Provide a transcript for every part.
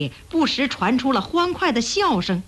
不时传出了欢快的笑声。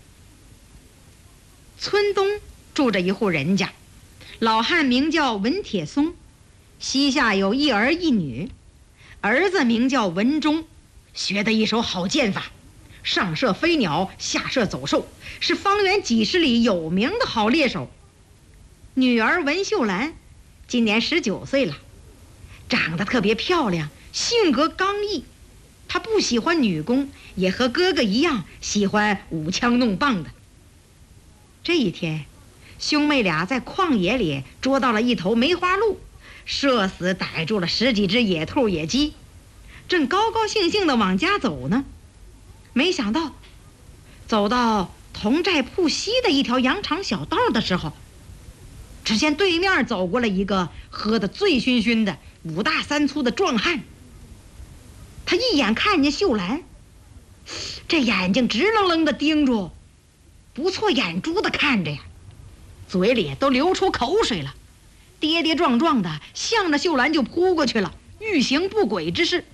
村东住着一户人家，老汉名叫文铁松，膝下有一儿一女，儿子名叫文忠，学得一手好剑法，上射飞鸟，下射走兽，是方圆几十里有名的好猎手。女儿文秀兰今年19岁了，长得特别漂亮，性格刚毅。她不喜欢女工，也和哥哥一样喜欢舞枪弄棒的。这一天，兄妹俩在旷野里捉到了一头梅花鹿，射死逮住了10几只野兔野鸡，正高高兴兴地往家走呢。没想到走到同寨铺西的一条羊肠小道的时候，只见对面走过了一个喝得醉醺醺的5大3粗的壮汉。他一眼看见秀兰，这眼睛直愣愣地盯住，不错眼珠子看着呀，嘴里都流出口水了，跌跌撞撞的向着秀兰就扑过去了，欲行不轨之事。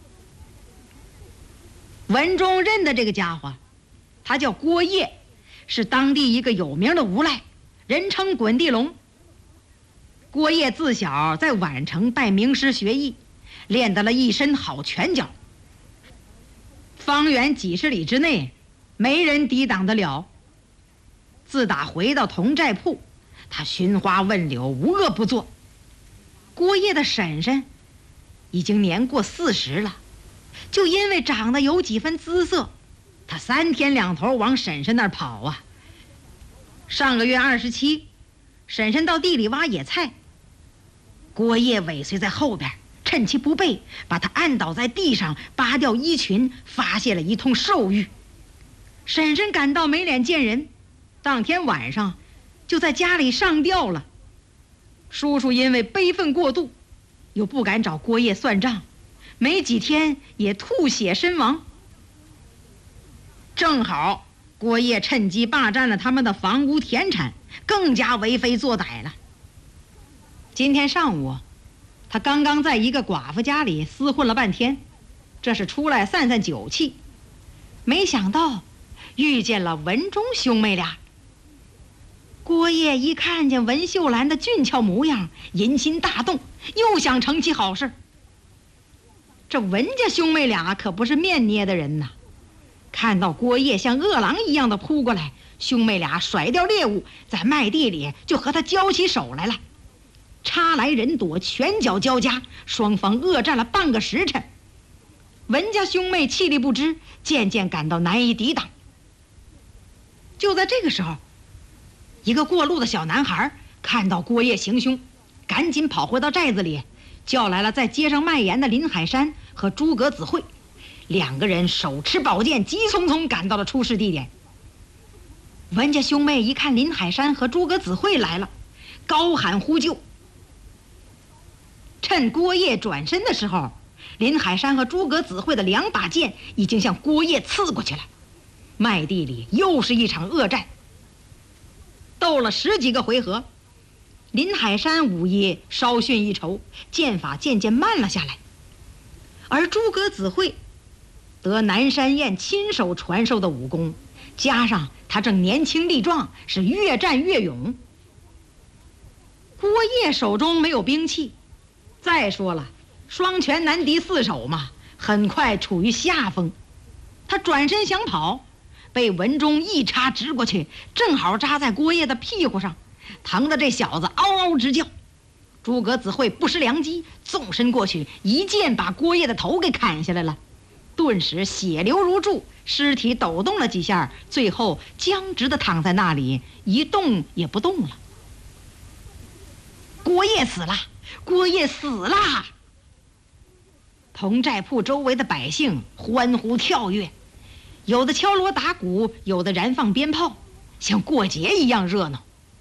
文忠认得这个家伙，他叫郭叶，是当地一个有名的无赖，人称滚地龙。郭叶自小在宛城拜名师学艺，练得了一身好拳脚，方圆几十里之内没人抵挡得了。自打回到同寨铺，他寻花问柳，无恶不作。郭叶的婶婶已经年过40了，就因为长得有几分姿色，他3天2头往婶婶那儿跑啊。上个月27，婶婶到地里挖野菜，郭叶尾随在后边，趁其不备，把他按倒在地上，扒掉衣裙，发泄了一通兽欲。婶婶感到没脸见人，当天晚上就在家里上吊了。叔叔因为悲愤过度，又不敢找郭叶算账，没几天也吐血身亡。正好郭叶趁机霸占了他们的房屋田产，更加为非作歹了。今天上午，他刚刚在一个寡妇家里厮混了半天，这是出来散散酒气，没想到遇见了文忠兄妹俩。郭叶一看见文秀兰的俊俏模样，淫心大动，又想成其好事。这文家兄妹俩可不是面捏的人呐，看到郭叶像饿狼一样的扑过来，兄妹俩甩掉猎物，在麦地里就和他交起手来了。差来人躲，拳脚交加，双方恶战了半个时辰。文家兄妹气力不支，渐渐感到难以抵挡。就在这个时候，一个过路的小男孩看到郭叶行凶，赶紧跑回到寨子里，叫来了在街上卖盐的林海山和诸葛子慧。2个人手持宝剑，急匆匆赶到了出事地点。文家兄妹一看林海山和诸葛子慧来了，高喊呼救。趁郭叶转身的时候，林海山和诸葛子慧的2把剑已经向郭叶刺过去了。麦地里又是一场恶战，斗了10几个回合，林海山武艺稍逊一筹，剑法渐渐慢了下来。而诸葛子慧得南山雁亲手传授的武功，加上他正年轻力壮，是越战越勇。郭叶手中没有兵器，再说了，双拳难敌4手嘛，很快处于下风。他转身想跑，被文忠一插直过去，正好扎在郭叶的屁股上，疼得这小子嗷嗷直叫。诸葛子慧不失良机，纵身过去，一剑把郭叶的头给砍下来了。顿时血流如注，尸体抖动了几下，最后僵直地躺在那里，一动也不动了。郭叶死了，郭叶死了！同寨铺周围的百姓欢呼跳跃，有的敲锣打鼓，有的燃放鞭炮，像过节一样热闹。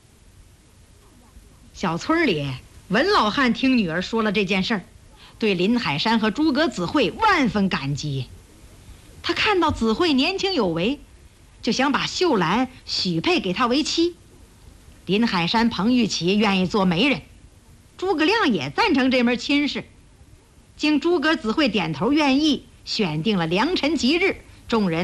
小村里，文老汉听女儿说了这件事儿，对林海山和诸葛子慧万分感激。他看到子慧年轻有为，就想把秀兰许配给他为妻。林海山、彭玉琪愿意做媒人，诸葛亮也赞成这门亲事。经诸葛子慧点头愿意，选定了良辰吉日， 众人